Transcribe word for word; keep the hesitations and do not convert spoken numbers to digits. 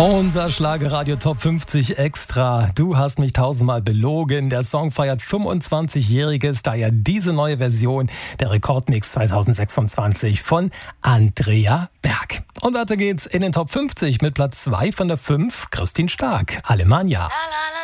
Unser Schlagerradio Top fünfzig Extra. Du hast mich tausendmal belogen. Der Song feiert fünfundzwanzigjähriges, daher diese neue Version der Rekordmix zweitausendsechsundzwanzig von Andrea Berg. Und weiter geht's in den Top fünfzig mit Platz zwei von der fünf, Christine Stark, Alemannia.